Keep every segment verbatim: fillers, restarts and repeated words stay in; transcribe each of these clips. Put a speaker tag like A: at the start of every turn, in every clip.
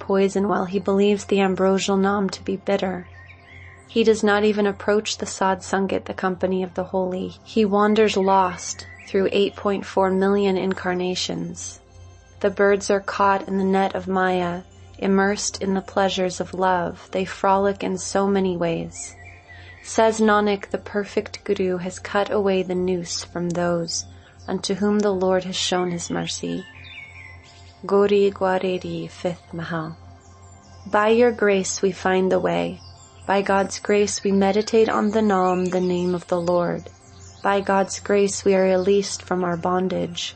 A: poison while he believes the ambrosial Nam to be bitter. He does not even approach the Sad Sangat, the company of the holy. He wanders lost through eight point four million incarnations. The birds are caught in the net of Maya, immersed in the pleasures of love. They frolic in so many ways. Says Nanak, the perfect Guru has cut away the noose from those unto whom the Lord has shown his mercy. Gauri Gwareri, fifth Mahal. By your grace we find the way. By God's grace we meditate on the Nam, the name of the Lord. By God's grace we are released from our bondage.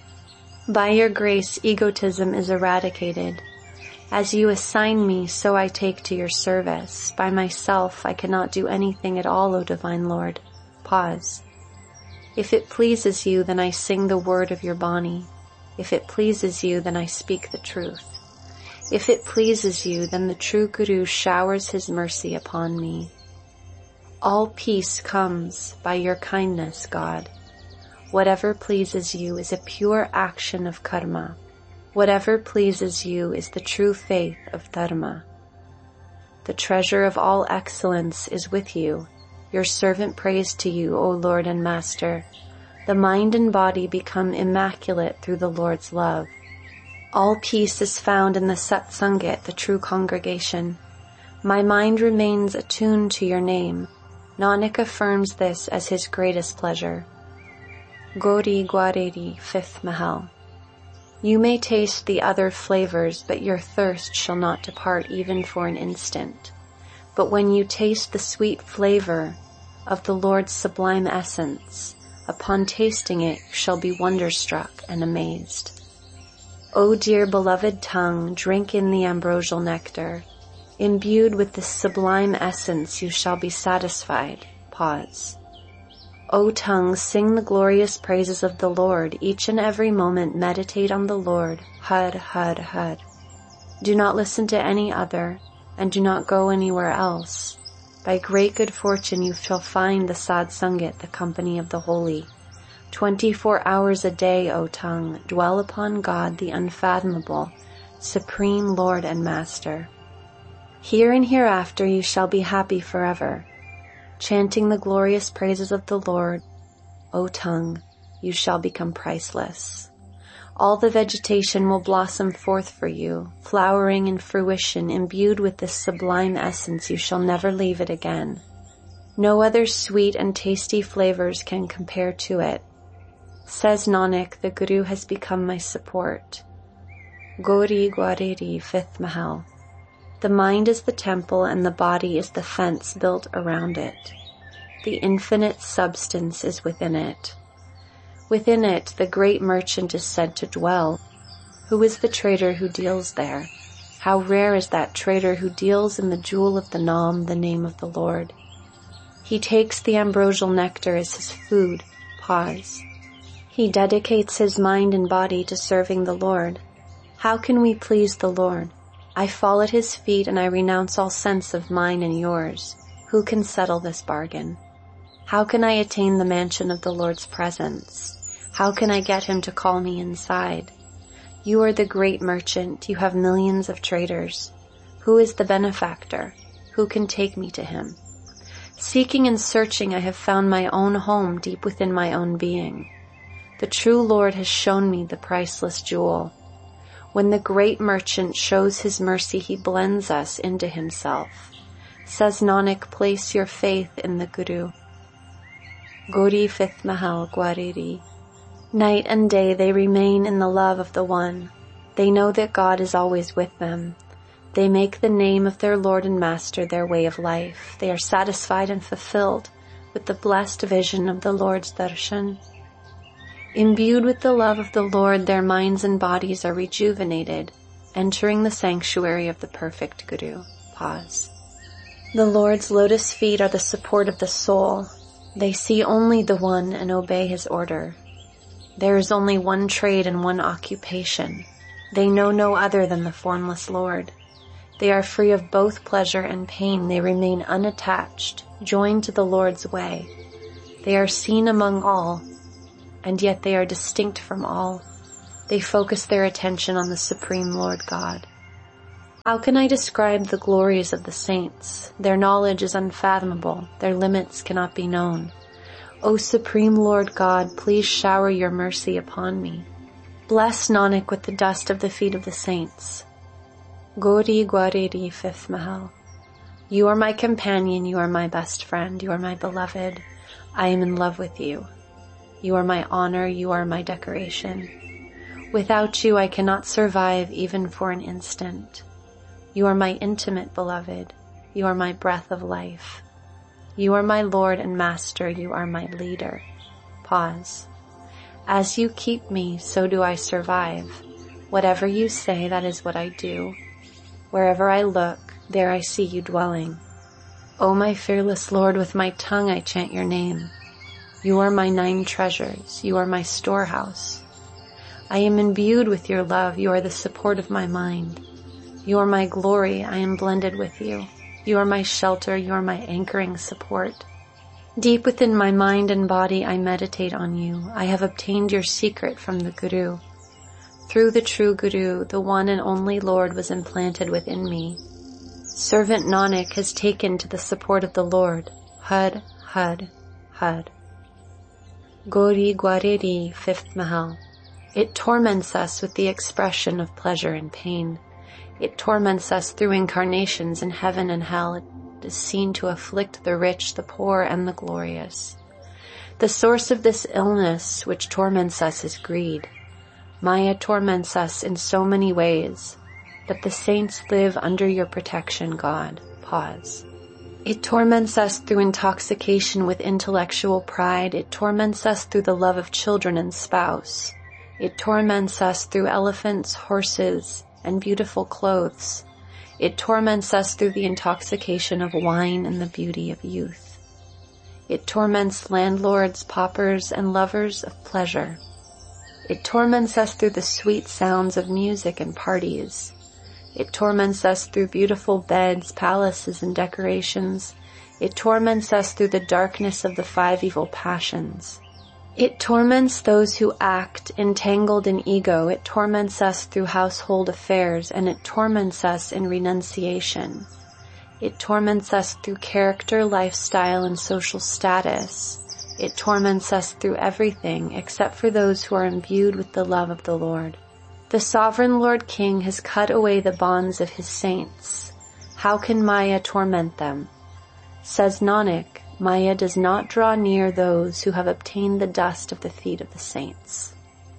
A: By your grace egotism is eradicated. As you assign me, so I take to your service. By myself I cannot do anything at all, O Divine Lord. Pause. If it pleases you, then I sing the word of your Bani. If it pleases you, then I speak the truth. If it pleases you, then the true Guru showers his mercy upon me. All peace comes by your kindness, God. Whatever pleases you is a pure action of karma. Whatever pleases you is the true faith of dharma. The treasure of all excellence is with you. Your servant prays to you, O Lord and Master. The mind and body become immaculate through the Lord's love. All peace is found in the Sat Sangat, the true congregation. My mind remains attuned to your name. Nanak affirms this as his greatest pleasure. Gauri Gwareri, fifth Mahal. You may taste the other flavors, but your thirst shall not depart even for an instant. But when you taste the sweet flavor of the Lord's sublime essence, upon tasting it you shall be wonderstruck and amazed. O dear beloved tongue, drink in the ambrosial nectar. Imbued with this sublime essence you shall be satisfied. Pause. O tongue, sing the glorious praises of the Lord. Each and every moment meditate on the Lord. Har, har, har. Do not listen to any other, and do not go anywhere else. By great good fortune you shall find the Sad Sangat, the company of the holy. Twenty-four hours a day, O tongue, dwell upon God, the unfathomable, supreme Lord and Master. Here and hereafter you shall be happy forever. Chanting the glorious praises of the Lord, O tongue, you shall become priceless. All the vegetation will blossom forth for you, flowering in fruition, imbued with this sublime essence. You shall never leave it again. No other sweet and tasty flavors can compare to it. Says Nanak, the Guru has become my support. Gauri Gwareri, fifth Mahal. The mind is the temple and the body is the fence built around it. The infinite substance is within it. Within it, the great merchant is said to dwell. Who is the trader who deals there? How rare is that trader who deals in the jewel of the Nam, the name of the Lord. He takes the ambrosial nectar as his food. Pause. He dedicates his mind and body to serving the Lord. How can we please the Lord? I fall at his feet and I renounce all sense of mine and yours. Who can settle this bargain? How can I attain the mansion of the Lord's presence? How can I get him to call me inside? You are the great merchant. You have millions of traders. Who is the benefactor? Who can take me to him? Seeking and searching, I have found my own home deep within my own being. The true Lord has shown me the priceless jewel. When the great merchant shows his mercy, he blends us into himself. Says Nanak, place your faith in the Guru. Gauri, fifth Mahal, Gwareri. Night and day they remain in the love of the One. They know that God is always with them. They make the name of their Lord and Master their way of life. They are satisfied and fulfilled with the blessed vision of the Lord's darshan. Imbued with the love of the Lord, their minds and bodies are rejuvenated, entering the sanctuary of the perfect Guru. Pause. The Lord's lotus feet are the support of the soul. They see only the One and obey his order. There is only one trade and one occupation. They know no other than the formless Lord. They are free of both pleasure and pain. They remain unattached, joined to the Lord's way. They are seen among all, and yet they are distinct from all. They focus their attention on the Supreme Lord God. How can I describe the glories of the saints? Their knowledge is unfathomable. Their limits cannot be known. O Supreme Lord God, please shower your mercy upon me. Bless Nanak with the dust of the feet of the saints. Gauri Gwareri, fifth Mahal. You are my companion, you are my best friend, you are my beloved. I am in love with you. You are my honor, you are my decoration. Without you I cannot survive even for an instant. You are my intimate beloved. You are my breath of life. You are my Lord and Master. You are my leader. Pause. As you keep me, so do I survive. Whatever you say, that is what I do. Wherever I look, there I see you dwelling. O my fearless Lord, with my tongue I chant your name. You are my nine treasures. You are my storehouse. I am imbued with your love. You are the support of my mind. You are my glory, I am blended with you. You are my shelter, you are my anchoring support. Deep within my mind and body I meditate on you. I have obtained your secret from the Guru. Through the true Guru, the one and only Lord was implanted within me. Servant Nanak has taken to the support of the Lord. Had, had, had. Gauri Gwareri, fifth Mahal. It torments us with the expression of pleasure and pain. It torments us through incarnations in heaven and hell. It is seen to afflict the rich, the poor, and the glorious. The source of this illness which torments us is greed. Maya torments us in so many ways, but the saints live under your protection, God. Pause. It torments us through intoxication with intellectual pride. It torments us through the love of children and spouse. It torments us through elephants, horses, and beautiful clothes. It torments us through the intoxication of wine and the beauty of youth. It torments landlords, paupers, and lovers of pleasure. It torments us through the sweet sounds of music and parties. It torments us through beautiful beds, palaces, and decorations. It torments us through the darkness of the five evil passions. It torments those who act entangled in ego. It torments us through household affairs, and it torments us in renunciation. It torments us through character, lifestyle, and social status. It torments us through everything except for those who are imbued with the love of the Lord. The sovereign Lord King has cut away the bonds of his saints. How can Maya torment them? Says Nanak, Maya does not draw near those who have obtained the dust of the feet of the saints.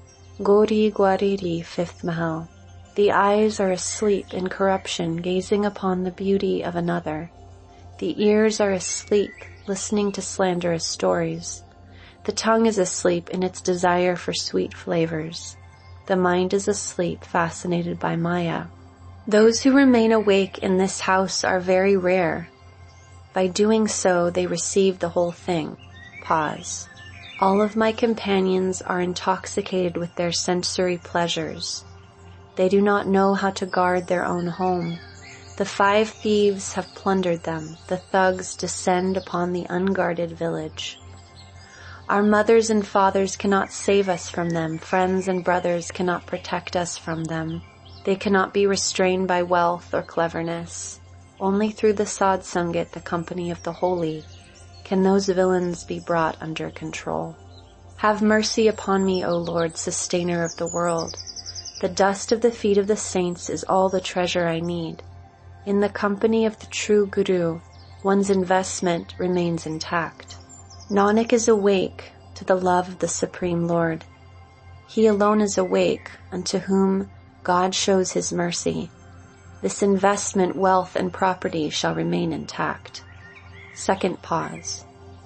A: Gauri Gwareri, fifth Mahal. The eyes are asleep in corruption, gazing upon the beauty of another. The ears are asleep, listening to slanderous stories. The tongue is asleep in its desire for sweet flavors. The mind is asleep, fascinated by Maya. Those who remain awake in this house are very rare. By doing so, they receive the whole thing. Pause. All of my companions are intoxicated with their sensory pleasures. They do not know how to guard their own home. The five thieves have plundered them. The thugs descend upon the unguarded village. Our mothers and fathers cannot save us from them. Friends and brothers cannot protect us from them. They cannot be restrained by wealth or cleverness. Only through the Sad Sangat, the company of the holy, can those villains be brought under control. Have mercy upon me, O Lord, sustainer of the world. The dust of the feet of the saints is all the treasure I need. In the company of the true Guru, one's investment remains intact. Nanak is awake to the love of the Supreme Lord. He alone is awake, unto whom God shows his mercy. This investment, wealth, and property shall remain intact. Second pause.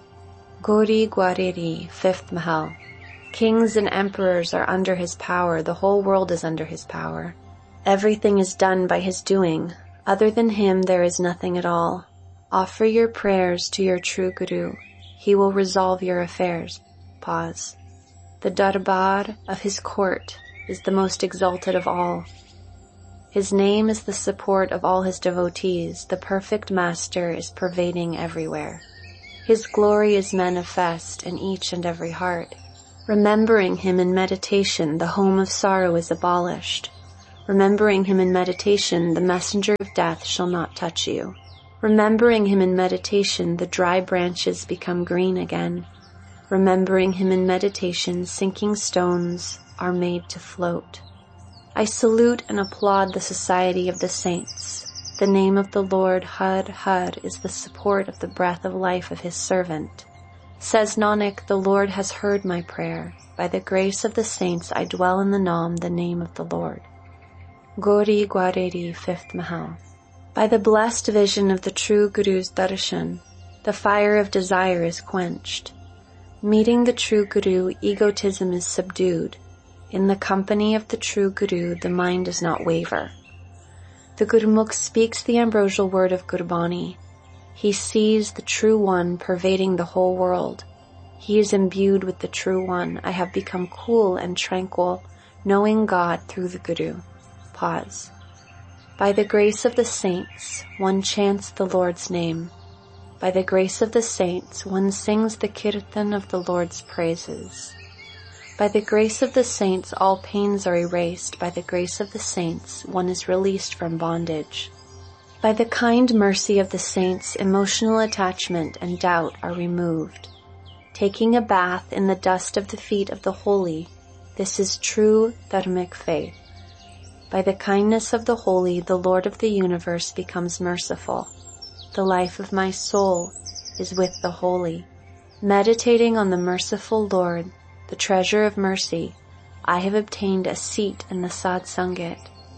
A: Gauri Gwareri, fifth Mahal. Kings and emperors are under his power. The whole world is under his power. Everything is done by his doing. Other than him there is nothing at all. Offer your prayers to your true Guru. He will resolve your affairs. Pause. The darbar of his court is the most exalted of all. His name is the support of all his devotees. The perfect master is pervading everywhere. His glory is manifest in each and every heart. Remembering him in meditation, the home of sorrow is abolished. Remembering him in meditation, the messenger of death shall not touch you. Remembering him in meditation, the dry branches become green again. Remembering him in meditation, sinking stones are made to float. I salute and applaud the society of the saints. The name of the Lord, Har Har, is the support of the breath of life of his servant. Says Nanak, the Lord has heard my prayer. By the grace of the saints I dwell in the Nam, the name of the Lord. Gauri Gwareri, fifth Mahal. By the blessed vision of the true Guru's darshan, the fire of desire is quenched. Meeting the true Guru, egotism is subdued. In the company of the true Guru, the mind does not waver. The Gurmukh speaks the ambrosial word of Gurbani. He sees the True One pervading the whole world. He is imbued with the True One. I have become cool and tranquil, knowing God through the Guru. Pause. By the grace of the saints, one chants the Lord's name. By the grace of the saints, one sings the kirtan of the Lord's praises. By the grace of the saints, all pains are erased. By the grace of the saints, one is released from bondage. By the kind mercy of the saints, emotional attachment and doubt are removed. Taking a bath in the dust of the feet of the holy, this is true dharmic faith. By the kindness of the holy, the Lord of the universe becomes merciful. The life of my soul is with the holy. Meditating on the merciful Lord, the treasure of mercy, I have obtained a seat in the Sad Sangat.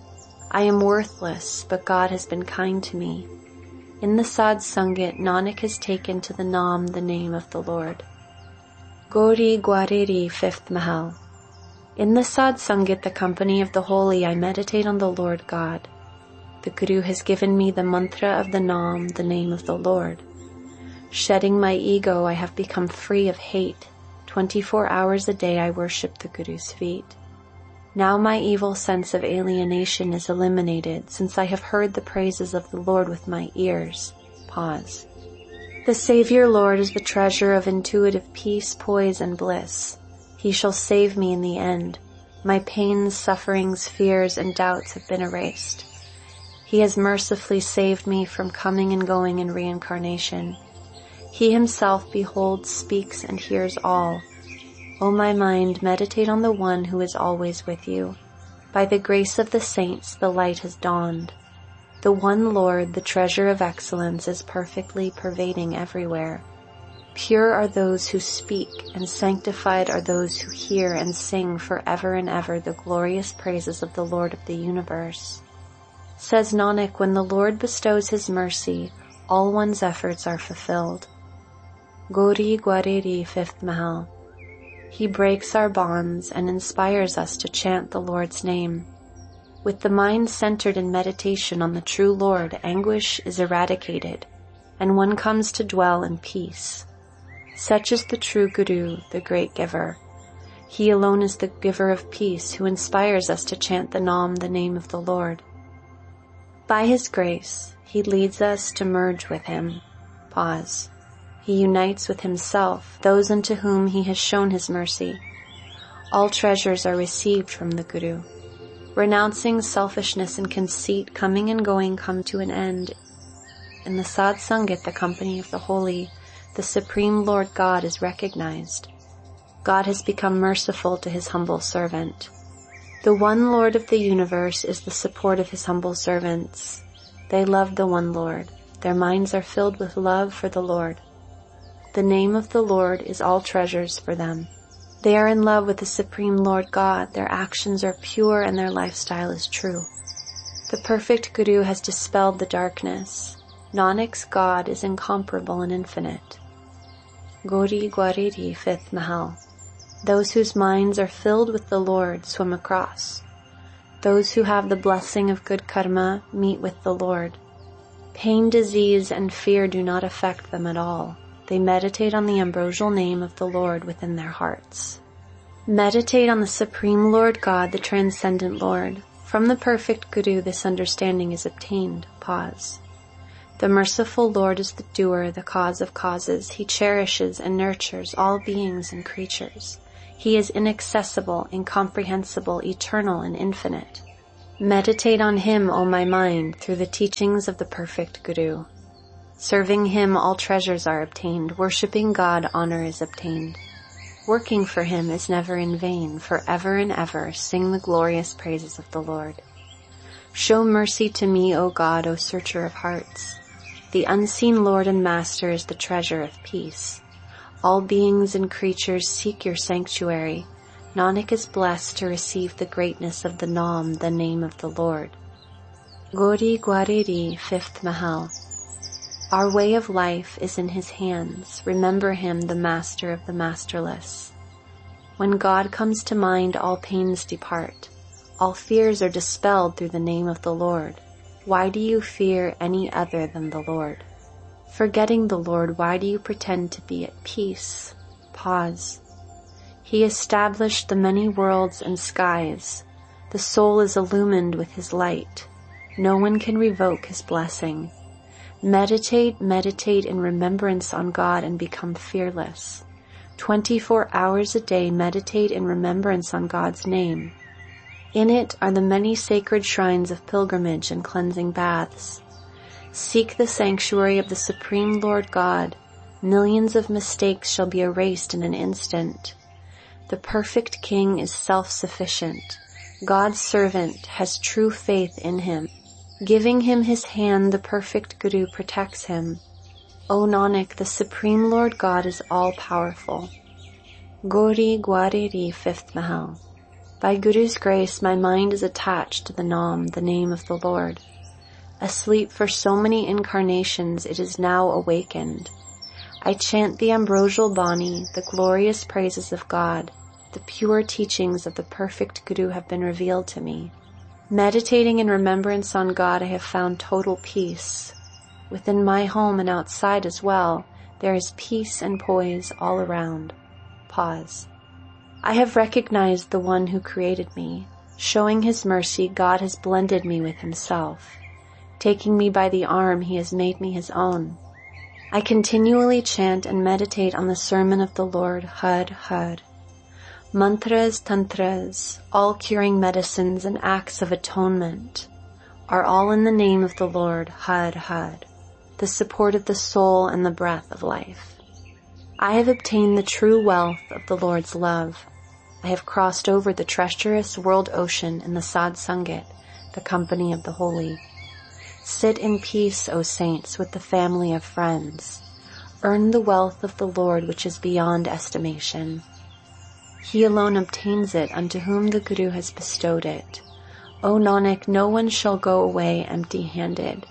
A: I am worthless, but God has been kind to me. In the Sad Sangat, Nanak has taken to the Nam the name of the Lord. Gauri Gwareri, fifth Mahal. In the Sad Sangat, the company of the holy, I meditate on the Lord God. The Guru has given me the mantra of the Nam, the name of the Lord. Shedding my ego, I have become free of hate. Twenty-four hours a day I worship the Guru's feet. Now my evil sense of alienation is eliminated, since I have heard the praises of the Lord with my ears. Pause. The Savior Lord is the treasure of intuitive peace, poise, and bliss. He shall save me in the end. My pains, sufferings, fears, and doubts have been erased. He has mercifully saved me from coming and going in reincarnation. He himself beholds, speaks, and hears all. O my mind, meditate on the one who is always with you. By the grace of the saints, the light has dawned. The one Lord, the treasure of excellence, is perfectly pervading everywhere. Pure are those who speak, and sanctified are those who hear and sing forever and ever the glorious praises of the Lord of the universe. Says Nanak, when the Lord bestows his mercy, all one's efforts are fulfilled. Gauri Gwareri, fifth Mahal. He breaks our bonds and inspires us to chant the Lord's name. With the mind centered in meditation on the true Lord, anguish is eradicated, and one comes to dwell in peace. Such is the true Guru, the great giver. He alone is the giver of peace, who inspires us to chant the Nam, the name of the Lord. By his grace, he leads us to merge with him. Pause. He unites with himself those unto whom he has shown his mercy. All treasures are received from the Guru. Renouncing selfishness and conceit, coming and going come to an end. In the Sad Sangat, the company of the holy, the Supreme Lord God is recognized. God has become merciful to his humble servant. The one Lord of the universe is the support of his humble servants. They love the one Lord. Their minds are filled with love for the Lord. The name of the Lord is all treasures for them. They are in love with the Supreme Lord God. Their actions are pure and their lifestyle is true. The perfect Guru has dispelled the darkness. Nanak's God is incomparable and infinite. Gauri Gwareri, fifth Mahal. Those whose minds are filled with the Lord swim across. Those who have the blessing of good karma meet with the Lord. Pain, disease, and fear do not affect them at all. They meditate on the ambrosial name of the Lord within their hearts. Meditate on the Supreme Lord God, the Transcendent Lord. From the perfect Guru, this understanding is obtained. Pause. The merciful Lord is the doer, the cause of causes. He cherishes and nurtures all beings and creatures. He is inaccessible, incomprehensible, eternal, and infinite. Meditate on him, O my mind, through the teachings of the perfect Guru. Serving him, all treasures are obtained. Worshipping God, honor is obtained. Working for him is never in vain. Forever and ever sing the glorious praises of the Lord. Show mercy to me, O God, O searcher of hearts. The unseen Lord and Master is the treasure of peace. All beings and creatures seek your sanctuary. Nanak is blessed to receive the greatness of the Naam, the name of the Lord. Gauri Gwariri, fifth Mahal. Our way of life is in his hands. Remember him, the master of the masterless. When God comes to mind, all pains depart. All fears are dispelled through the name of the Lord. Why do you fear any other than the Lord? Forgetting the Lord, why do you pretend to be at peace? Pause. He established the many worlds and skies. The soul is illumined with his light. No one can revoke his blessing. Meditate, meditate in remembrance on God and become fearless. Twenty-four hours a day meditate in remembrance on God's name. In it are the many sacred shrines of pilgrimage and cleansing baths. Seek the sanctuary of the Supreme Lord God. Millions of mistakes shall be erased in an instant. The perfect King is self-sufficient. God's servant has true faith in him. Giving him his hand, the perfect Guru protects him. O Nanak, the Supreme Lord God is all-powerful. Gauri Gwariri, fifth Mahal. By Guru's grace, my mind is attached to the Naam, the name of the Lord. Asleep for so many incarnations, it is now awakened. I chant the ambrosial Bani, the glorious praises of God. The pure teachings of the perfect Guru have been revealed to me. Meditating in remembrance on God, I have found total peace. Within my home and outside as well, there is peace and poise all around. Pause. I have recognized the one who created me. Showing his mercy, God has blended me with himself. Taking me by the arm, he has made me his own. I continually chant and meditate on the sermon of the Lord, Har Har. Mantras, tantras, all curing medicines and acts of atonement are all in the name of the Lord, Har Har, the support of the soul and the breath of life. I have obtained the true wealth of the Lord's love. I have crossed over the treacherous world ocean in the Sad Sangat, the company of the holy. Sit in peace, O saints, with the family of friends. Earn the wealth of the Lord which is beyond estimation. He alone obtains it unto whom the Guru has bestowed it. O Nanak, no one shall go away empty-handed.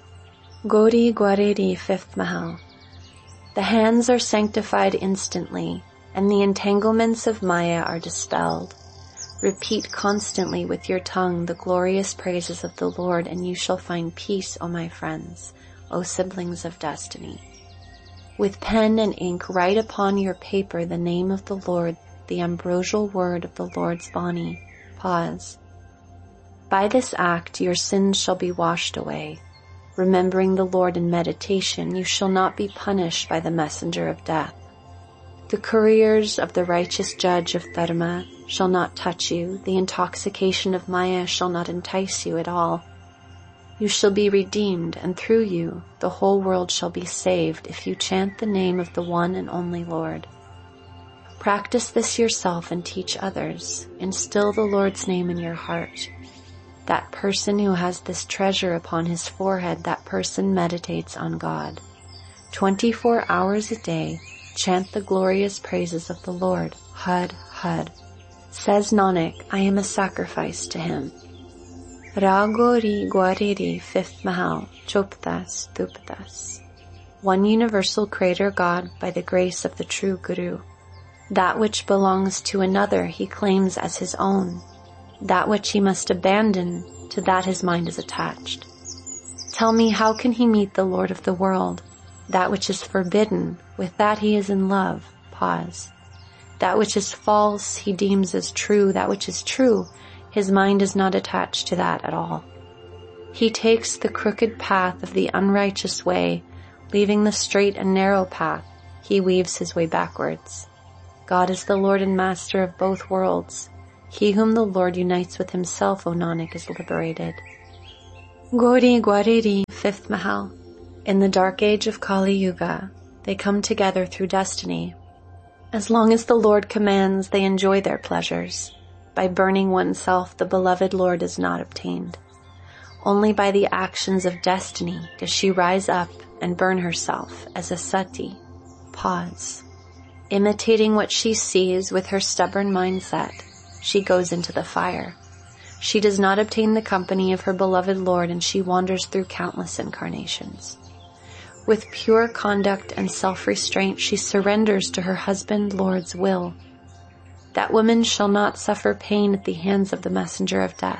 A: Gauri Gwariri, fifth Mahal. The hands are sanctified instantly, and the entanglements of Maya are dispelled. Repeat constantly with your tongue the glorious praises of the Lord, and you shall find peace, O my friends, O siblings of destiny. With pen and ink write upon your paper the name of the Lord, the ambrosial word of the Lord's Bani. Pause. By this act your sins shall be washed away. Remembering the Lord in meditation, you shall not be punished by the messenger of death. The couriers of the righteous judge of Dharma shall not touch you. The intoxication of Maya shall not entice you at all. You shall be redeemed, and through you the whole world shall be saved if you chant the name of the one and only Lord. Practice this yourself and teach others. Instill the Lord's name in your heart. That person who has this treasure upon his forehead, that person meditates on God. Twenty-four hours a day, chant the glorious praises of the Lord, Har Har. Says Nanak, I am a sacrifice to him. Gauri Gwariri, fifth Mahal, Choptas, Duptas. One universal Creator God by the grace of the true Guru. That which belongs to another he claims as his own. That which he must abandon, to that his mind is attached. Tell me, how can he meet the Lord of the world? That which is forbidden, with that he is in love. Pause. That which is false he deems as true. That which is true, his mind is not attached to that at all. He takes the crooked path of the unrighteous way, leaving the straight and narrow path. He weaves his way backwards. God is the Lord and Master of both worlds. He whom the Lord unites with himself, O Nanak, is liberated. Gauri Gwariri, fifth Mahal. In the dark age of Kali Yuga, they come together through destiny. As long as the Lord commands, they enjoy their pleasures. By burning oneself, the beloved Lord is not obtained. Only by the actions of destiny does she rise up and burn herself as a sati. Pause. Imitating what she sees with her stubborn mindset, she goes into the fire. She does not obtain the company of her beloved Lord, and she wanders through countless incarnations. With pure conduct and self-restraint, she surrenders to her husband Lord's will. That woman shall not suffer pain at the hands of the messenger of death.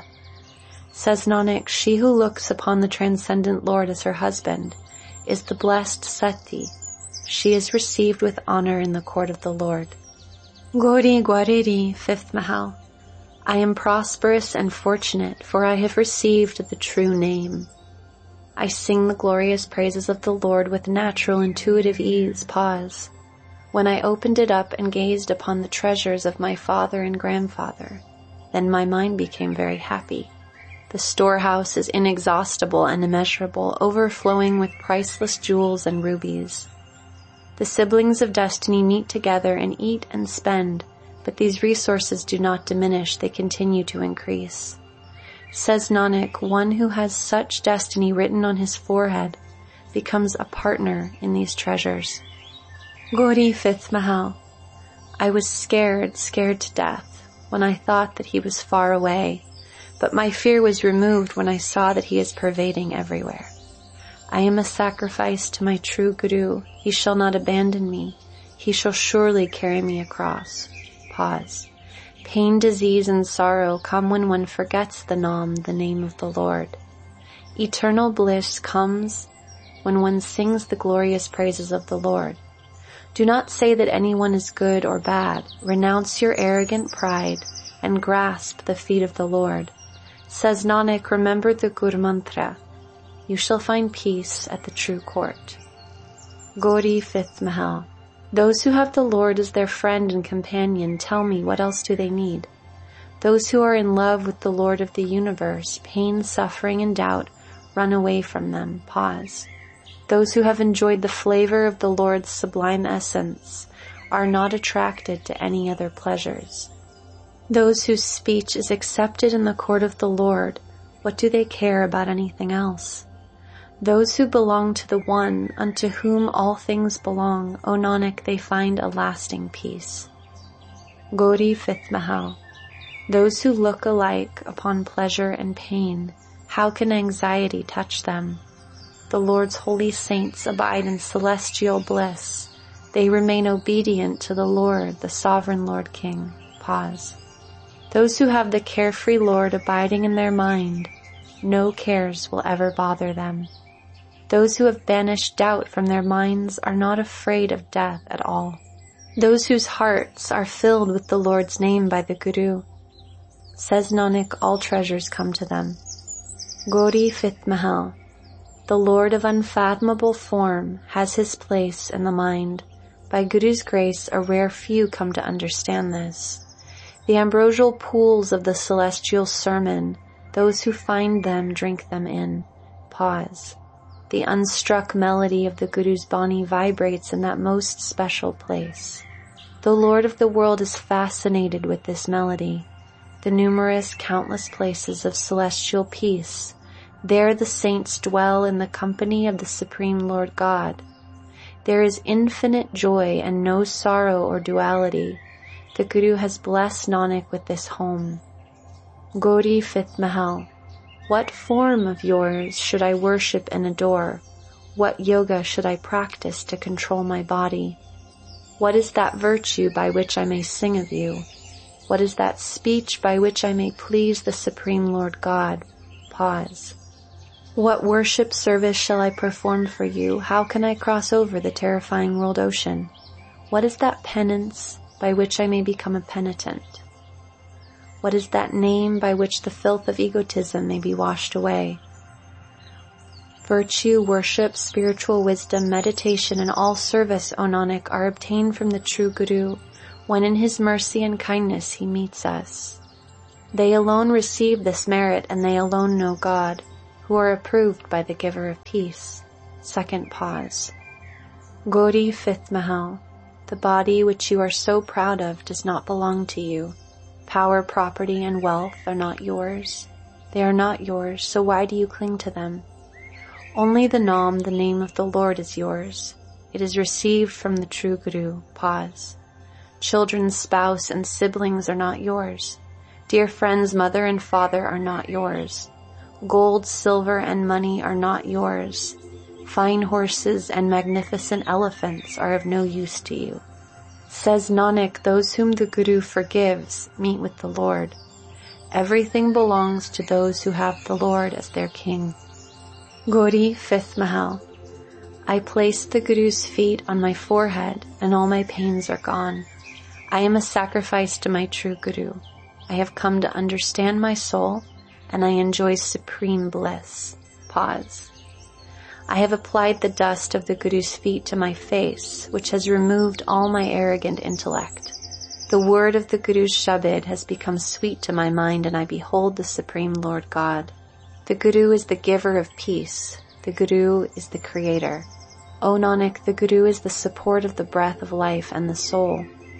A: Says Nanak, she who looks upon the transcendent Lord as her husband is the blessed Sati. She is received with honor in the court of the Lord. Gauri Gwariri, fifth Mahal. I am prosperous and fortunate, for I have received the true name. I sing the glorious praises of the Lord with natural intuitive ease. Pause. When I opened it up and gazed upon the treasures of my father and grandfather, then my mind became very happy. The storehouse is inexhaustible and immeasurable, overflowing with priceless jewels and rubies. The siblings of destiny meet together and eat and spend, but these resources do not diminish, they continue to increase. Says Nanak, one who has such destiny written on his forehead becomes a partner in these treasures. Gauri, fifth Mahal. I was scared, scared to death, when I thought that he was far away, but my fear was removed when I saw that he is pervading everywhere. I am a sacrifice to my true Guru. He shall not abandon me. He shall surely carry me across. Pause. Pain, disease, and sorrow come when one forgets the Nam, the name of the Lord. Eternal bliss comes when one sings the glorious praises of the Lord. Do not say that anyone is good or bad. Renounce your arrogant pride and grasp the feet of the Lord. Says Nanak, remember the Gur Mantra. You shall find peace at the true court. Gauri, fifth Mahal. Those who have the Lord as their friend and companion, tell me, what else do they need? Those who are in love with the Lord of the universe, pain, suffering, and doubt run away from them. Pause. Those who have enjoyed the flavor of the Lord's sublime essence are not attracted to any other pleasures. Those whose speech is accepted in the court of the Lord, what do they care about anything else? Those who belong to the One, unto whom all things belong, O Nanak, they find a lasting peace. Gauri, fifth Mahal. Those who look alike upon pleasure and pain, how can anxiety touch them? The Lord's holy saints abide in celestial bliss. They remain obedient to the Lord, the sovereign Lord King. Pause. Those who have the carefree Lord abiding in their mind, no cares will ever bother them. Those who have banished doubt from their minds are not afraid of death at all. Those whose hearts are filled with the Lord's name by the Guru, says Nanak, all treasures come to them. Gauri, fifth Mahal. The Lord of unfathomable form has his place in the mind. By Guru's grace, a rare few come to understand this. The ambrosial pools of the celestial sermon, those who find them drink them in. Pause. The unstruck melody of the Guru's Bani vibrates in that most special place. The Lord of the world is fascinated with this melody. The numerous, countless places of celestial peace, there the saints dwell in the company of the Supreme Lord God. There is infinite joy and no sorrow or duality. The Guru has blessed Nanak with this home. Gauri, fifth Mahal. What form of yours should I worship and adore? What yoga should I practice to control my body? What is that virtue by which I may sing of you? What is that speech by which I may please the Supreme Lord God? Pause. What worship service shall I perform for you? How can I cross over the terrifying world ocean? What is that penance by which I may become a penitent? What is that name by which the filth of egotism may be washed away? Virtue, worship, spiritual wisdom, meditation, and all service, O Nanak, are obtained from the true Guru, when in his mercy and kindness he meets us. They alone receive this merit, and they alone know God, who are approved by the giver of peace. Second pause. Gauri, fifth Mahal. The body which you are so proud of does not belong to you. Power, property, and wealth are not yours. They are not yours, so why do you cling to them? Only the Nam, the name of the Lord, is yours. It is received from the true Guru. Pause. Children, spouse, and siblings are not yours. Dear friends, mother and father are not yours. Gold, silver, and money are not yours. Fine horses and magnificent elephants are of no use to you. Says Nanak, those whom the Guru forgives meet with the Lord. Everything belongs to those who have the Lord as their king. Gauri, fifth Mahal. I place the Guru's feet on my forehead, and all my pains are gone. I am a sacrifice to my true Guru. I have come to understand my soul, and I enjoy supreme bliss. Pause. I have applied the dust of the Guru's feet to my face, which has removed all my arrogant intellect. The word of the Guru's Shabad has become sweet to my mind, and I behold the Supreme Lord God. The Guru is the giver of peace. The Guru is the creator. O Nanak, the Guru is the support of the breath of life and the soul.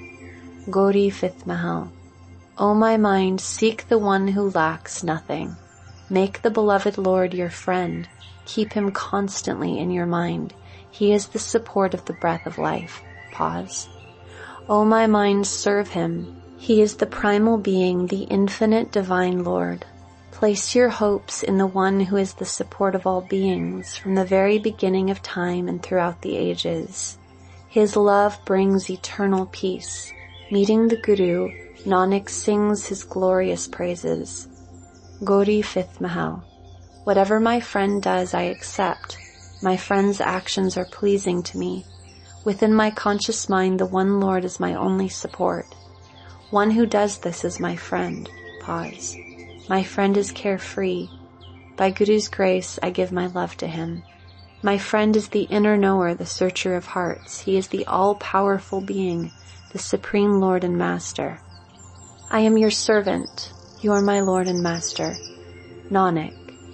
A: Gauri, fifth Mahal. O my mind, seek the one who lacks nothing. Make the beloved Lord your friend. Keep him constantly in your mind. He is the support of the breath of life. Pause. O my mind, serve him. He is the primal being, the infinite divine Lord. Place your hopes in the one who is the support of all beings from the very beginning of time and throughout the ages. His love brings eternal peace. Meeting the Guru, Nanak sings his glorious praises. Gauri, fifth Mahal. Whatever my friend does, I accept. My friend's actions are pleasing to me. Within my conscious mind, the one Lord is my only support. One who does this is my friend. Pause. My friend is carefree. By Guru's grace, I give my love to him. My friend is the inner knower, the searcher of hearts. He is the all-powerful being, the Supreme Lord and Master. I am your servant. You are my Lord and Master. Nanak,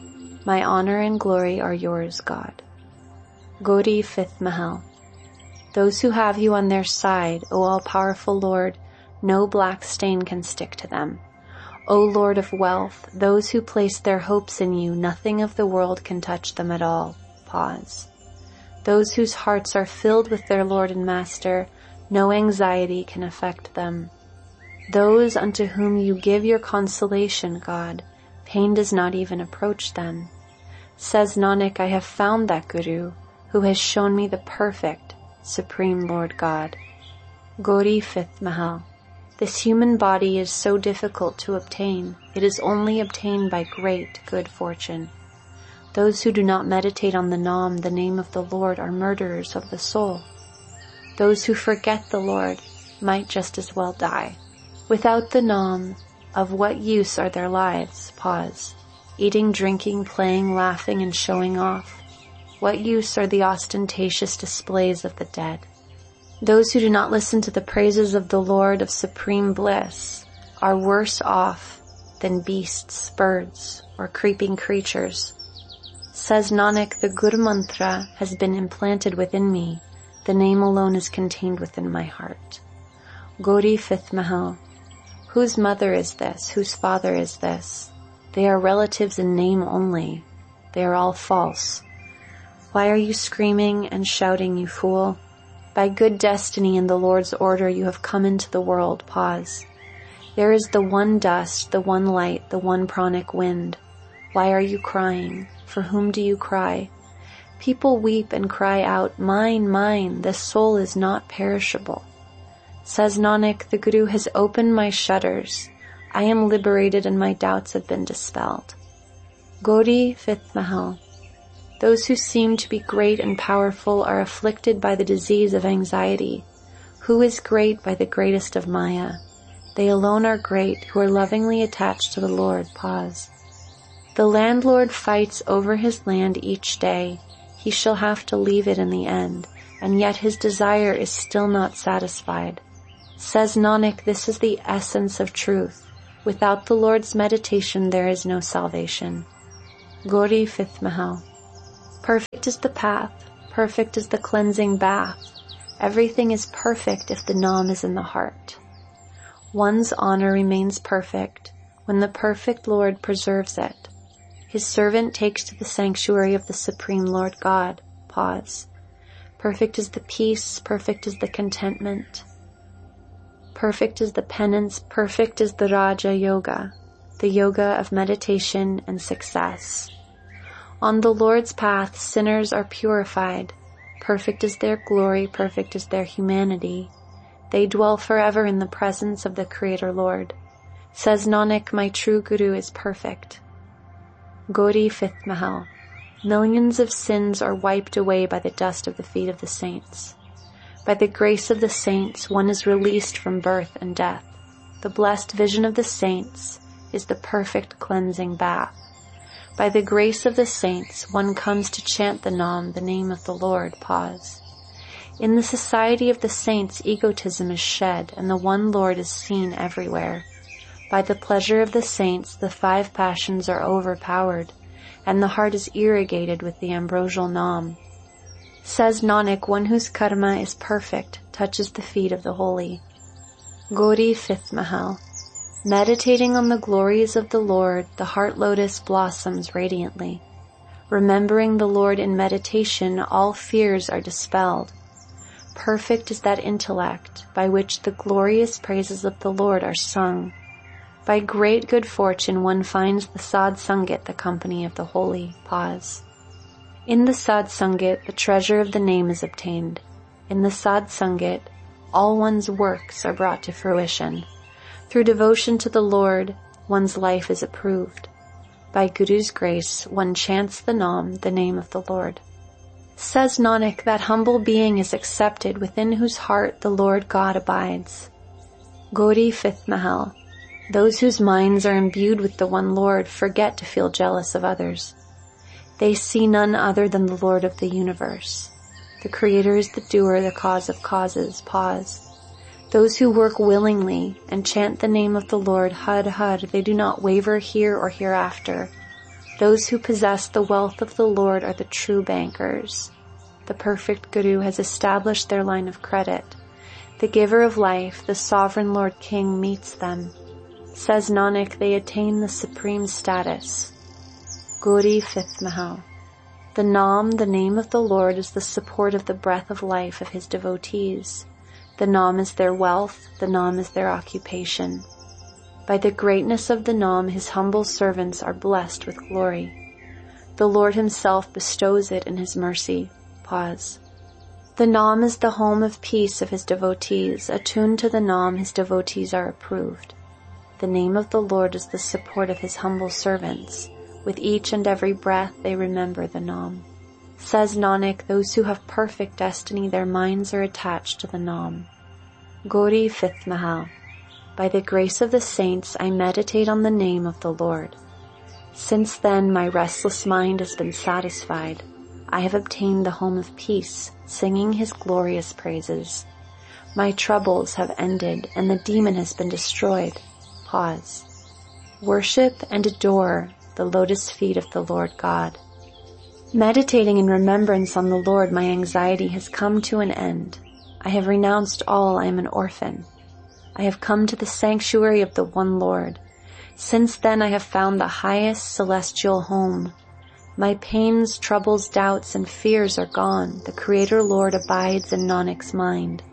A: my honor and glory are yours, God. Gauri, fifth Mahal. Those who have you on their side, O all-powerful Lord, no black stain can stick to them. O Lord of wealth, those who place their hopes in you, nothing of the world can touch them at all. Pause. Those whose hearts are filled with their Lord and Master, no anxiety can affect them. Those unto whom you give your consolation, God, pain does not even approach them. Says Nanak, I have found that Guru, who has shown me the perfect, Supreme Lord God. Gauri, fifth Mahal. This human body is so difficult to obtain. It is only obtained by great good fortune. Those who do not meditate on the Nam, the name of the Lord, are murderers of the soul. Those who forget the Lord might just as well die. Without the Nam, of what use are their lives? Pause. Eating, drinking, playing, laughing, and showing off. What use are the ostentatious displays of the dead? Those who do not listen to the praises of the Lord of supreme bliss are worse off than beasts, birds, or creeping creatures. Says Nanak, the Guru Mantra has been implanted within me. The name alone is contained within my heart. Gauri, fifth Mahal. Whose mother is this? Whose father is this? They are relatives in name only. They are all false. Why are you screaming and shouting, you fool? By good destiny and the Lord's order you have come into the world. Pause. There is the one dust, the one light, the one pranic wind. Why are you crying? For whom do you cry? People weep and cry out, mine, mine, the soul is not perishable. Says Nanak, the Guru has opened my shutters. I am liberated and my doubts have been dispelled. Gauri, fifth Mahal. Those who seem to be great and powerful are afflicted by the disease of anxiety. Who is great by the greatest of Maya? They alone are great who are lovingly attached to the Lord. Pause. The landlord fights over his land each day. He shall have to leave it in the end, and yet his desire is still not satisfied. Says Nanak, this is the essence of truth. Without the Lord's meditation there is no salvation. Gauri fifth Mahal. Perfect is the path, perfect is the cleansing bath. Everything is perfect if the Nam is in the heart. One's honor remains perfect when the perfect Lord preserves it. His servant takes to the sanctuary of the Supreme Lord God. Pause. Perfect is the peace, perfect is the contentment. Perfect is the penance, perfect is the Raja Yoga, the yoga of meditation and success. On the Lord's path, sinners are purified. Perfect is their glory, perfect is their humanity. They dwell forever in the presence of the Creator Lord. Says Nanak, my true Guru is perfect. Gauri fifth Mahal. Millions of sins are wiped away by the dust of the feet of the saints. By the grace of the saints, one is released from birth and death. The blessed vision of the saints is the perfect cleansing bath. By the grace of the saints, one comes to chant the Nam, the name of the Lord. Pause. In the society of the saints, egotism is shed, and the one Lord is seen everywhere. By the pleasure of the saints, the five passions are overpowered, and the heart is irrigated with the ambrosial Nam. Says Nanak, one whose karma is perfect touches the feet of the holy. Gauri fifth Mahal. Meditating on the glories of the Lord, the heart lotus blossoms radiantly. Remembering the Lord in meditation, all fears are dispelled. Perfect is that intellect by which the glorious praises of the Lord are sung. By great good fortune one finds the Sad Sangat, the company of the holy. Pause. In the Sad Sangat, the treasure of the name is obtained. In the Sad Sangat, all one's works are brought to fruition. Through devotion to the Lord, one's life is approved. By Guru's grace, one chants the Nam, the name of the Lord. Says Nanak, that humble being is accepted within whose heart the Lord God abides. Gauri fifth Mahal. Those whose minds are imbued with the one Lord forget to feel jealous of others. They see none other than the Lord of the universe. The Creator is the doer, the cause of causes. Pause. Those who work willingly and chant the name of the Lord, Har Har, they do not waver here or hereafter. Those who possess the wealth of the Lord are the true bankers. The perfect Guru has established their line of credit. The giver of life, the sovereign Lord King, meets them. Says Nanak, they attain the supreme status. Gauri fifth Mahal. The Nam, the name of the Lord, is the support of the breath of life of his devotees. The Nam is their wealth, the Nam is their occupation. By the greatness of the Nam, his humble servants are blessed with glory. The Lord himself bestows it in his mercy. Pause. The Nam is the home of peace of his devotees. Attuned to the Nam, his devotees are approved. The name of the Lord is the support of his humble servants. With each and every breath they remember the Nam. Says Nanak, those who have perfect destiny, their minds are attached to the Nam. Gauri fifth Mahal. By the grace of the saints, I meditate on the name of the Lord. Since then, my restless mind has been satisfied. I have obtained the home of peace, singing his glorious praises. My troubles have ended, and the demon has been destroyed. Pause. Worship and adore the lotus feet of the Lord God. Meditating in remembrance on the Lord, my anxiety has come to an end. I have renounced all, I am an orphan. I have come to the sanctuary of the one Lord. Since then I have found the highest celestial home. My pains, troubles, doubts, and fears are gone. The Creator Lord abides in Nanak's mind.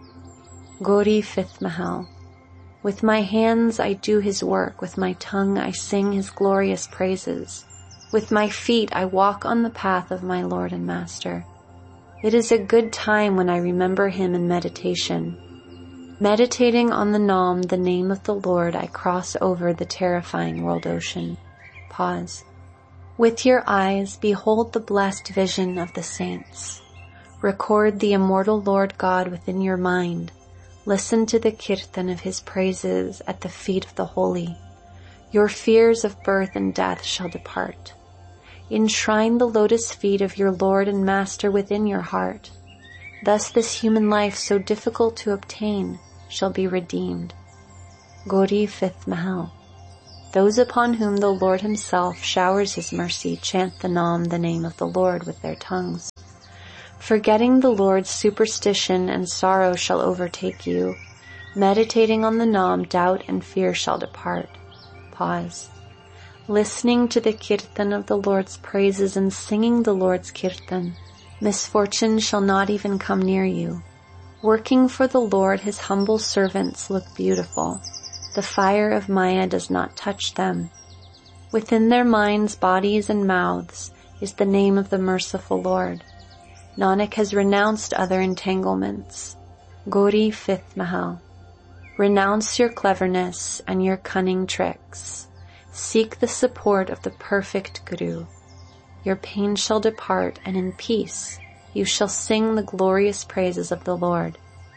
A: Gauri fifth Mahal. With my hands I do his work, with my tongue I sing his glorious praises. With my feet I walk on the path of my Lord and Master. It is a good time when I remember him in meditation. Meditating on the Nam, the name of the Lord, I cross over the terrifying world ocean. Pause. With your eyes behold the blessed vision of the saints. Record the immortal Lord God within your mind. Listen to the kirtan of his praises at the feet of the holy. Your fears of birth and death shall depart. Enshrine the lotus feet of your Lord and Master within your heart. Thus this human life, so difficult to obtain, shall be redeemed. Gauri fifth Mahal. Those upon whom the Lord himself showers his mercy chant the Nam, the name of the Lord, with their tongues. Forgetting the Lord, superstition and sorrow shall overtake you. Meditating on the Nam, doubt and fear shall depart. Pause. Listening to the kirtan of the Lord's praises and singing the Lord's kirtan, misfortune shall not even come near you. Working for the Lord, his humble servants look beautiful. The fire of Maya does not touch them. Within their minds, bodies, and mouths is the name of the merciful Lord. Nanak has renounced other entanglements. Gauri, fifth Mahal. Renounce your cleverness and your cunning tricks. Seek the support of the perfect Guru. Your pain shall depart, and in peace you shall sing the glorious praises of the Lord.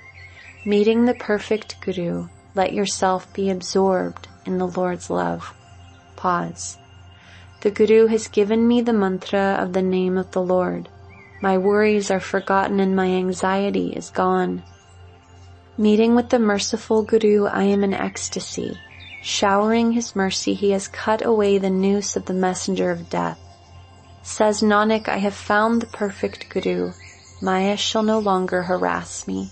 A: Meeting the perfect Guru, let yourself be absorbed in the Lord's love. Pause. The Guru has given me the mantra of the name of the Lord. My worries are forgotten and my anxiety is gone. Meeting with the merciful Guru, I am in ecstasy. Showering his mercy, he has cut away the noose of the messenger of death. Says Nanak, I have found the perfect Guru. Maya shall no longer harass me.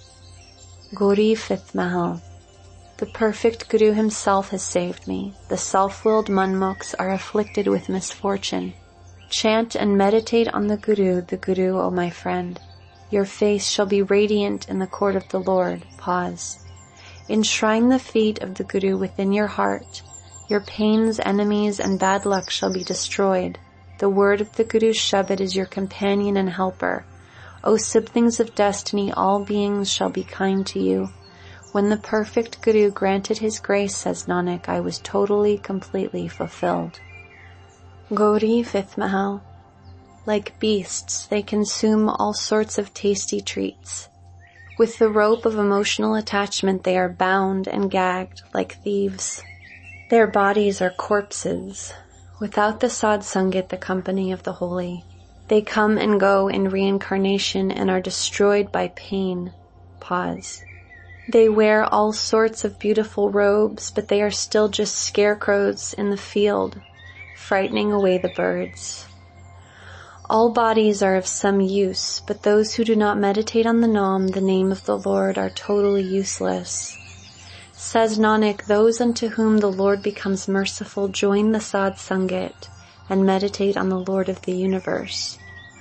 A: Gauri, fifth Mahal. The perfect Guru himself has saved me. The self-willed Manmukhs are afflicted with misfortune. Chant and meditate on the Guru, the Guru, O my friend. Your face shall be radiant in the court of the Lord. Pause. Enshrine the feet of the Guru within your heart. Your pains, enemies, and bad luck shall be destroyed. The word of the Guru's Shabad is your companion and helper. O siblings of destiny, all beings shall be kind to you. When the perfect Guru granted his grace, says Nanak, I was totally, completely fulfilled. Gauri, fifth Mahal. Like beasts, they consume all sorts of tasty treats. With the rope of emotional attachment, they are bound and gagged like thieves. Their bodies are corpses. Without the Sad Sangat, the company of the holy, they come and go in reincarnation and are destroyed by pain. Pause. They wear all sorts of beautiful robes, but they are still just scarecrows in the field, frightening away the birds. All bodies are of some use, but those who do not meditate on the Nam, the name of the Lord, are totally useless. Says Nanak, those unto whom the Lord becomes merciful join the Sad Sangat and meditate on the Lord of the universe.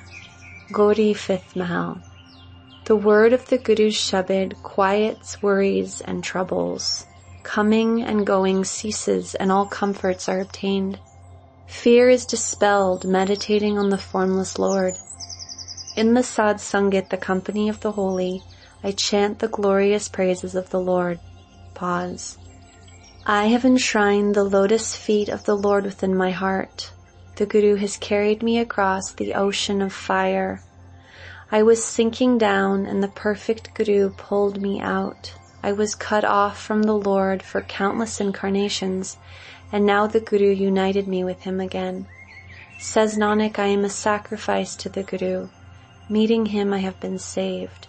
A: Gauri, fifth Mahal. The word of the Guru's Shabad quiets worries and troubles. Coming and going ceases and all comforts are obtained. Fear is dispelled, meditating on the formless Lord. In the Sad Sangat, the company of the holy, I chant the glorious praises of the Lord. Pause. I have enshrined the lotus feet of the Lord within my heart. The Guru has carried me across the ocean of fire. I was sinking down and the perfect Guru pulled me out. I was cut off from the Lord for countless incarnations, and now the Guru united me with him again. Says Nanak, I am a sacrifice to the Guru. Meeting him, I have been saved.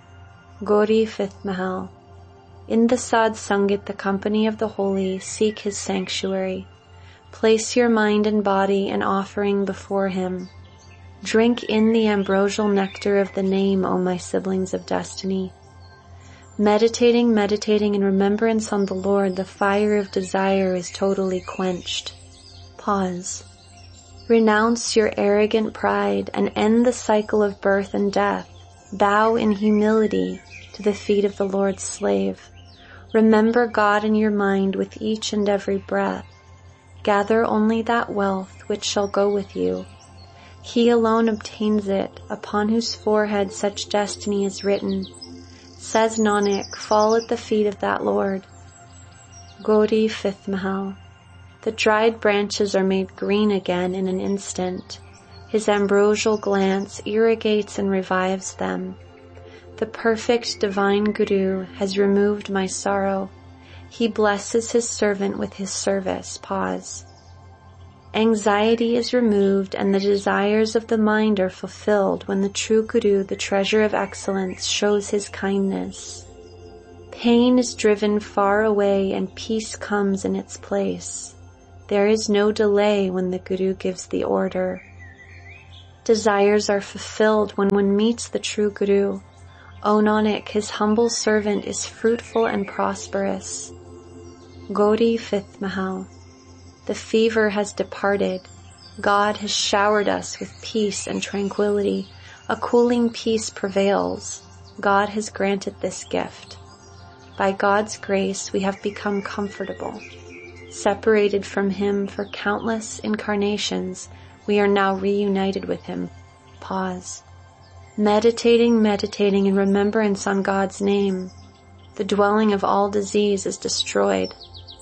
A: Gauri, fifth Mahal. In the Sad Sangat, the company of the holy, seek his sanctuary. Place your mind and body an offering before him. Drink in the ambrosial nectar of the name, O my siblings of destiny. Meditating, meditating in remembrance on the Lord, the fire of desire is totally quenched. Pause. Renounce your arrogant pride and end the cycle of birth and death. Bow in humility to the feet of the Lord's slave. Remember God in your mind with each and every breath. Gather only that wealth which shall go with you. He alone obtains it, upon whose forehead such destiny is written. Says Nanak, fall at the feet of that Lord. Gauri, fifth Mahal. The dried branches are made green again in an instant. His ambrosial glance irrigates and revives them. The perfect divine Guru has removed my sorrow. He blesses his servant with his service. Pause. Anxiety is removed and the desires of the mind are fulfilled when the true Guru, the treasure of excellence, shows his kindness. Pain is driven far away and peace comes in its place. There is no delay when the Guru gives the order. Desires are fulfilled when one meets the true Guru. O Nanak, his humble servant is fruitful and prosperous. Gauri fifth Mahal. The fever has departed. God has showered us with peace and tranquility. A cooling peace prevails. God has granted this gift. By God's grace, we have become comfortable. Separated from Him for countless incarnations, we are now reunited with Him. Pause. Meditating, meditating in remembrance on God's name, the dwelling of all disease is destroyed.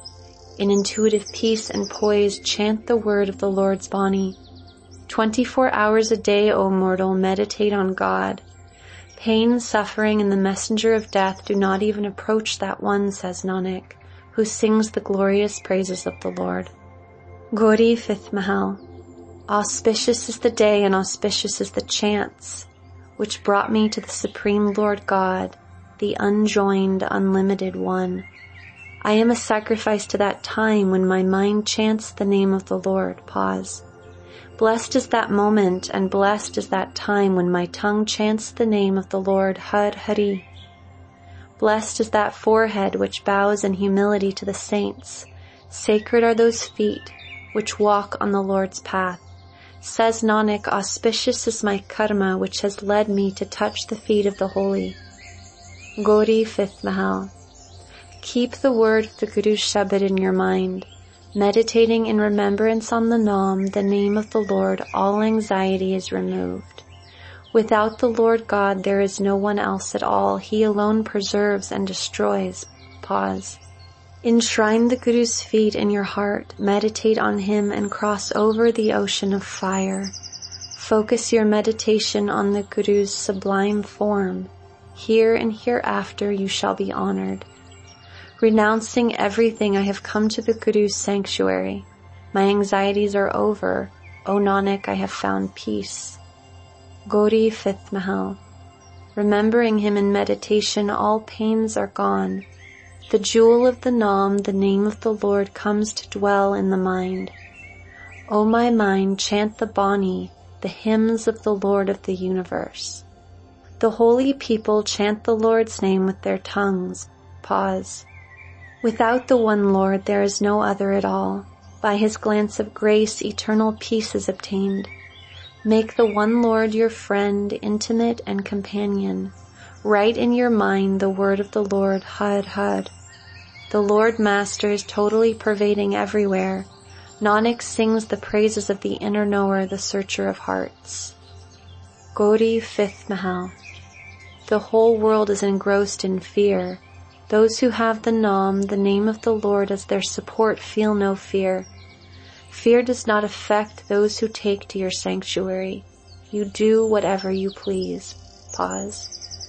A: In intuitive peace and poise, chant the word of the Lord's Bani. Twenty-four hours a day, O mortal, meditate on God. Pain, suffering, and the messenger of death do not even approach that one, says Nanak, who sings the glorious praises of the Lord. Gauri fifth Mahal. Auspicious is the day and auspicious is the chance, which brought me to the Supreme Lord God, the unjoined, unlimited one. I am a sacrifice to that time when my mind chants the name of the Lord. Pause. Blessed is that moment, and blessed is that time when my tongue chants the name of the Lord, Har Hari. Blessed is that forehead which bows in humility to the saints. Sacred are those feet which walk on the Lord's path. Says Nanak, auspicious is my karma which has led me to touch the feet of the holy. Gauri fifth Mahal. Keep the word of the Guru's Shabad in your mind. Meditating in remembrance on the Naam, the name of the Lord, all anxiety is removed. Without the Lord God, there is no one else at all. He alone preserves and destroys. Pause. Enshrine the Guru's feet in your heart. Meditate on Him and cross over the ocean of fire. Focus your meditation on the Guru's sublime form. Here and hereafter you shall be honored. Renouncing everything, I have come to the Guru's sanctuary. My anxieties are over. O Nanak, I have found peace. Gauri fifth Mahal. Remembering Him in meditation, all pains are gone. The jewel of the Naam, the name of the Lord, comes to dwell in the mind. O my mind, chant the Bani, the hymns of the Lord of the universe. The holy people chant the Lord's name with their tongues. Pause. Without the one Lord, there is no other at all. By His glance of grace, eternal peace is obtained. Make the one Lord your friend, intimate, and companion. Write in your mind the word of the Lord, Har Har. The Lord Master is totally pervading everywhere. Nanak sings the praises of the inner knower, the searcher of hearts. Gauri fifth Mahal. The whole world is engrossed in fear. Those who have the Naam, the name of the Lord, as their support feel no fear. Fear does not affect those who take to your sanctuary. You do whatever you please. Pause.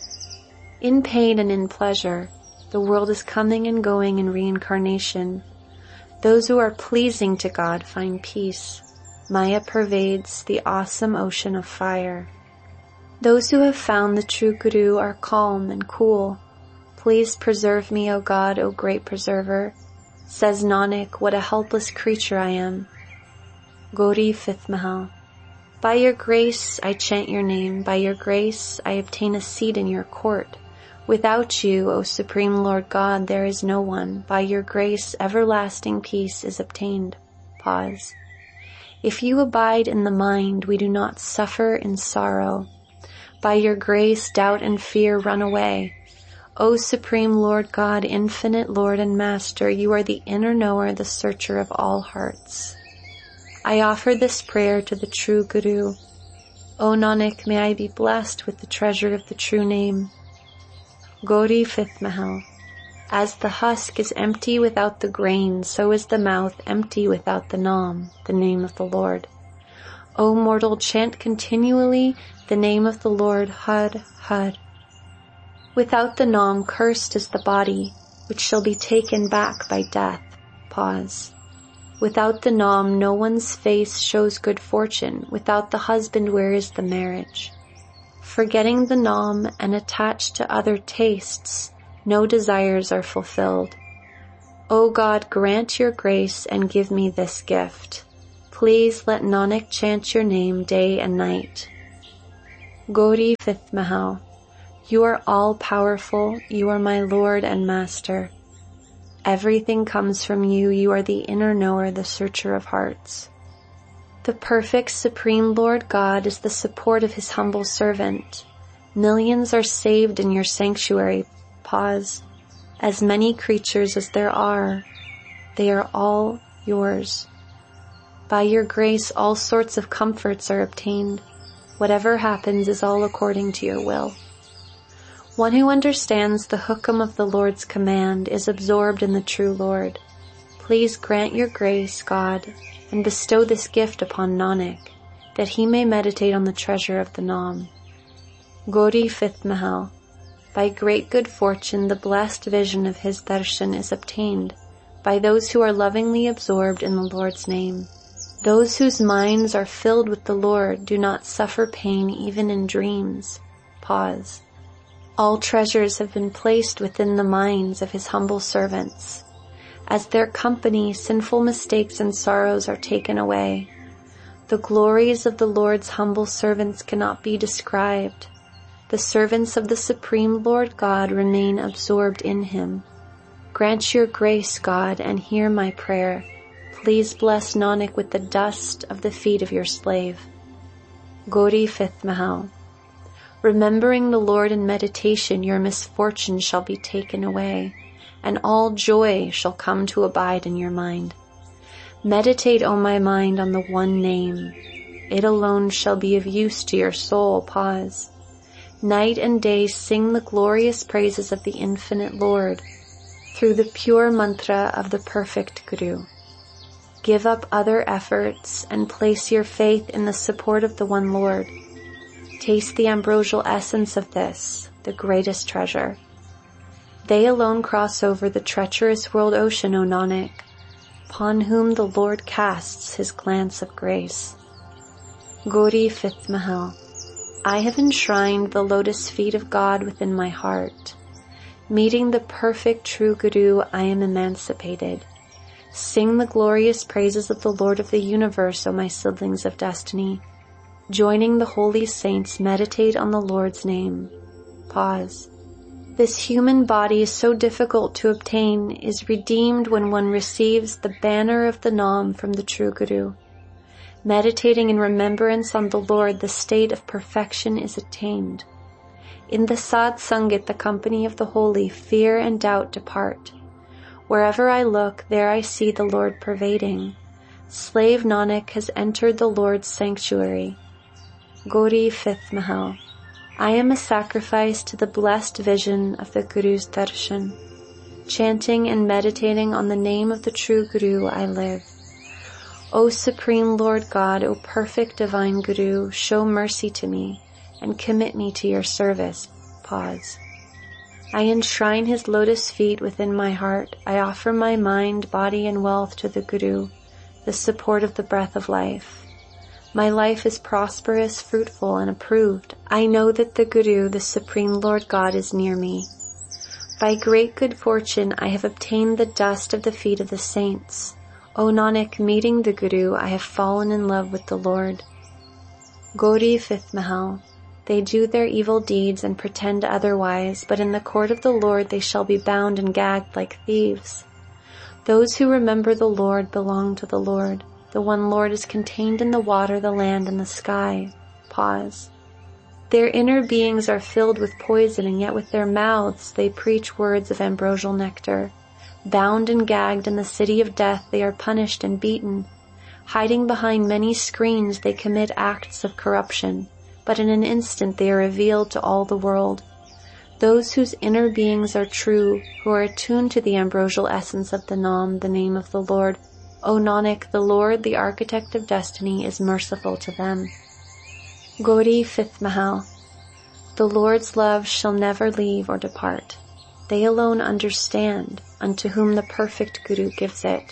A: In pain and in pleasure, the world is coming and going in reincarnation. Those who are pleasing to God find peace. Maya pervades the awesome ocean of fire. Those who have found the true Guru are calm and cool. Please preserve me, O God, O great preserver. Says Nanak, what a helpless creature I am. Gauri fifth Mahal. By your grace I chant your name. By your grace I obtain a seat in your court. Without you, O Supreme Lord God, there is no one. By your grace everlasting peace is obtained. Pause. If you abide in the mind, we do not suffer in sorrow. By your grace doubt and fear run away. O Supreme Lord God, infinite Lord and Master, you are the inner knower, the searcher of all hearts. I offer this prayer to the true Guru. O Nanak, may I be blessed with the treasure of the true name. Gauri fifth Mahal. As the husk is empty without the grain, so is the mouth empty without the Naam, the name of the Lord. O mortal, chant continually the name of the Lord, Har Har. Without the Naam, cursed is the body, which shall be taken back by death. Pause. Without the Naam, no one's face shows good fortune. Without the husband, where is the marriage? Forgetting the Naam and attached to other tastes, no desires are fulfilled. O God, grant your grace and give me this gift. Please let Nanak chant your name day and night. Gauri fifth Mahal. You are all-powerful, you are my Lord and Master. Everything comes from you, you are the inner knower, the searcher of hearts. The perfect Supreme Lord God is the support of his humble servant. Millions are saved in your sanctuary. Pause. As many creatures as there are, they are all yours. By your grace all sorts of comforts are obtained. Whatever happens is all according to your will. One who understands the hukam of the Lord's command is absorbed in the true Lord. Please grant your grace, God, and bestow this gift upon Nanak, that he may meditate on the treasure of the Nam. Gauri fifth Mahal. By great good fortune the blessed vision of his darshan is obtained by those who are lovingly absorbed in the Lord's name. Those whose minds are filled with the Lord do not suffer pain even in dreams. Pause. All treasures have been placed within the minds of his humble servants. As their company, sinful mistakes and sorrows are taken away. The glories of the Lord's humble servants cannot be described. The servants of the Supreme Lord God remain absorbed in him. Grant your grace, God, and hear my prayer. Please bless Nanak with the dust of the feet of your slave. Gauri fifth Mahal. Remembering the Lord in meditation, your misfortune shall be taken away, and all joy shall come to abide in your mind. Meditate, O my mind, on the one name. It alone shall be of use to your soul. Pause. Night and day sing the glorious praises of the infinite Lord through the pure mantra of the perfect Guru. Give up other efforts and place your faith in the support of the one Lord. Taste the ambrosial essence of this, the greatest treasure. They alone cross over the treacherous world ocean, O Nanak, upon whom the Lord casts his glance of grace. Gauri fifth Mahal. I have enshrined the lotus feet of God within my heart. Meeting the perfect true Guru, I am emancipated. Sing the glorious praises of the Lord of the universe, O my siblings of destiny. Joining the holy saints, meditate on the Lord's name. Pause. This human body is so difficult to obtain, is redeemed when one receives the banner of the Nam from the true Guru. Meditating in remembrance on the Lord, the state of perfection is attained. In the Sad Sangat, the company of the holy, fear and doubt depart. Wherever I look, there I see the Lord pervading. Slave Nanak has entered the Lord's sanctuary. Gauri fifth Mahal. I am a sacrifice to the blessed vision of the Guru's darshan. Chanting and meditating on the name of the true Guru, I live. O Supreme Lord God, O perfect divine Guru, show mercy to me and commit me to your service. Pause. I enshrine his lotus feet within my heart. I offer my mind, body, and wealth to the Guru, the support of the breath of life. My life is prosperous, fruitful, and approved. I know that the Guru, the Supreme Lord God, is near me. By great good fortune, I have obtained the dust of the feet of the saints. O Nanak, meeting the Guru, I have fallen in love with the Lord. Gauri fifth Mahal. They do their evil deeds and pretend otherwise, but in the court of the Lord they shall be bound and gagged like thieves. Those who remember the Lord belong to the Lord. The one Lord is contained in the water, the land, and the sky. Pause. Their inner beings are filled with poison, and yet with their mouths they preach words of ambrosial nectar. Bound and gagged in the city of death, they are punished and beaten. Hiding behind many screens, they commit acts of corruption, but in an instant they are revealed to all the world. Those whose inner beings are true, who are attuned to the ambrosial essence of the Nam, the name of the Lord, O Nanak, the Lord, the architect of destiny, is merciful to them. Gauri fifth Mahal. The Lord's love shall never leave or depart. They alone understand, unto whom the perfect Guru gives it.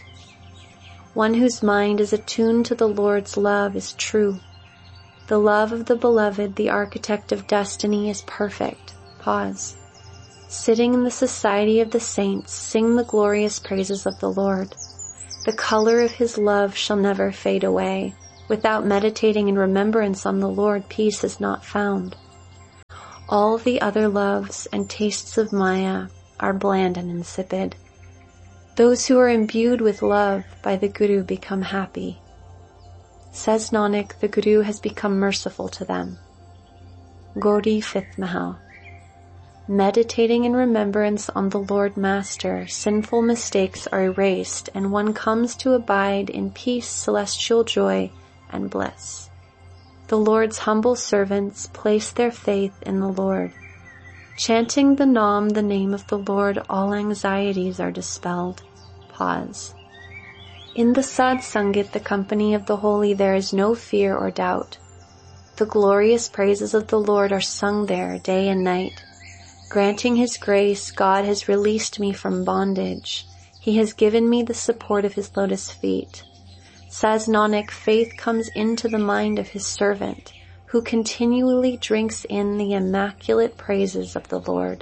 A: One whose mind is attuned to the Lord's love is true. The love of the Beloved, the architect of destiny, is perfect. Pause. Sitting in the society of the saints, sing the glorious praises of the Lord. The color of his love shall never fade away. Without meditating in remembrance on the Lord, peace is not found. All the other loves and tastes of Maya are bland and insipid. Those who are imbued with love by the Guru become happy. Says Nanak, the Guru has become merciful to them. Gauri fifth Mahal. Meditating in remembrance on the Lord Master, sinful mistakes are erased and one comes to abide in peace, celestial joy, and bliss. The Lord's humble servants place their faith in the Lord. Chanting the Nam, the name of the Lord, all anxieties are dispelled. Pause. In the Sad Sangat, the company of the holy, there is no fear or doubt. The glorious praises of the Lord are sung there day and night. Granting his grace, God has released me from bondage. He has given me the support of his lotus feet. Says Nanak, faith comes into the mind of his servant, who continually drinks in the immaculate praises of the Lord.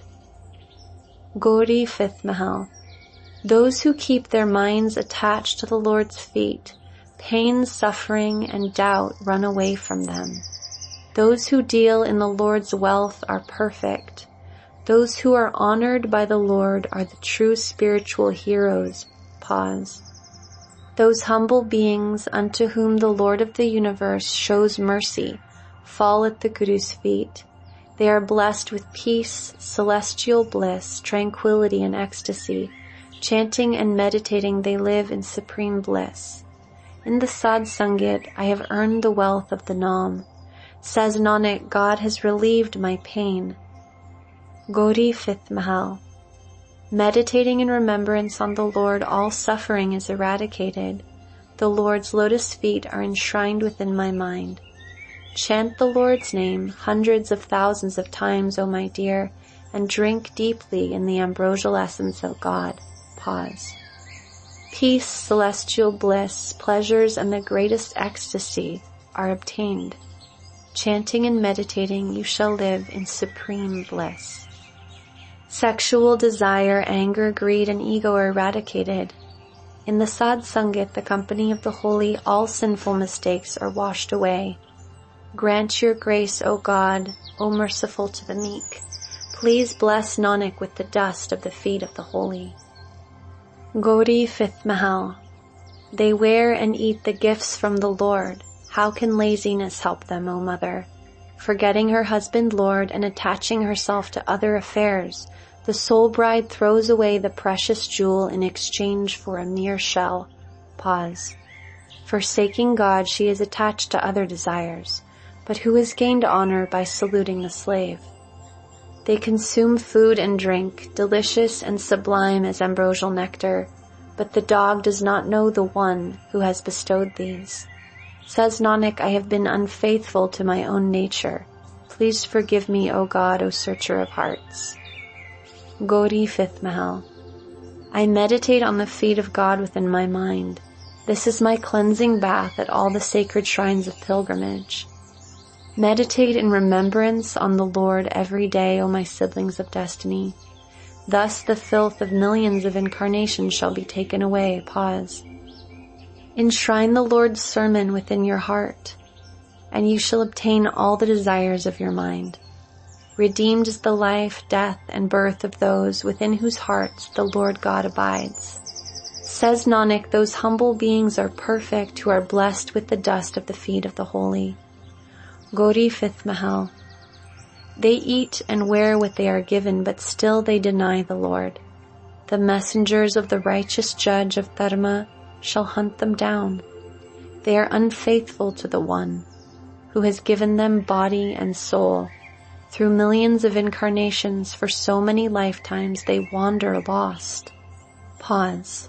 A: Gauri fifth Mahal. Those who keep their minds attached to the Lord's feet, pain, suffering, and doubt run away from them. Those who deal in the Lord's wealth are perfect. Those who are honored by the Lord are the true spiritual heroes. Pause. Those humble beings unto whom the Lord of the universe shows mercy fall at the Guru's feet. They are blessed with peace, celestial bliss, tranquility, and ecstasy. Chanting and meditating, they live in supreme bliss. In the Sad Sangat, I have earned the wealth of the Nam. Says Nanak, God has relieved my pain. Gauri fifth Mahal. Meditating in remembrance on the Lord, all suffering is eradicated. The Lord's lotus feet are enshrined within my mind. Chant the Lord's name hundreds of thousands of times, O my dear, and drink deeply in the ambrosial essence of God. Pause. Peace, celestial bliss, pleasures, and the greatest ecstasy are obtained. Chanting and meditating, you shall live in supreme bliss. Sexual desire, anger, greed, and ego are eradicated. In the Sad Sangat, the company of the holy, all sinful mistakes are washed away. Grant your grace, O God, O merciful to the meek. Please bless Nanak with the dust of the feet of the holy. Gauri fifth Mahal. They wear and eat the gifts from the Lord. How can laziness help them, O mother? Forgetting her husband Lord and attaching herself to other affairs, the soul bride throws away the precious jewel in exchange for a mere shell. Pause. Forsaking God, she is attached to other desires, but who has gained honor by saluting the slave? They consume food and drink, delicious and sublime as ambrosial nectar, but the dog does not know the one who has bestowed these. Says Nanak, I have been unfaithful to my own nature. Please forgive me, O God, O searcher of hearts. Gauri fifth Mahal. I meditate on the feet of God within my mind. This is my cleansing bath at all the sacred shrines of pilgrimage. Meditate in remembrance on the Lord every day, O my siblings of destiny. Thus the filth of millions of incarnations shall be taken away. Pause. Enshrine the Lord's sermon within your heart, and you shall obtain all the desires of your mind. Redeemed is the life, death, and birth of those within whose hearts the Lord God abides. Says Nanak, those humble beings are perfect who are blessed with the dust of the feet of the holy. Gauri fifth Mahal. They eat and wear what they are given, but still they deny the Lord. The messengers of the righteous judge of Dharma shall hunt them down. They are unfaithful to the One who has given them body and soul. Through millions of incarnations for so many lifetimes they wander lost. Pause.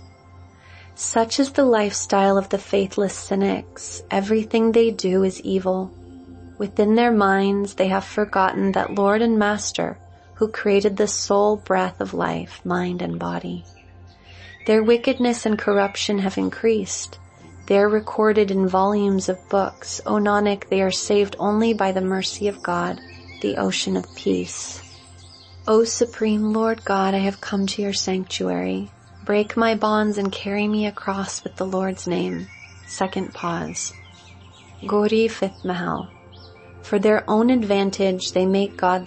A: Such is the lifestyle of the faithless cynics. Everything they do is evil. Within their minds they have forgotten that Lord and Master who created the sole breath of life, mind and body. Their wickedness and corruption have increased. They are recorded in volumes of books. O Nanak, they are saved only by the mercy of God, the ocean of peace. O Supreme Lord God, I have come to your sanctuary. Break my bonds and carry me across with the Lord's name. Second pause. Gauri, fifth Mahal. For their own advantage, they make God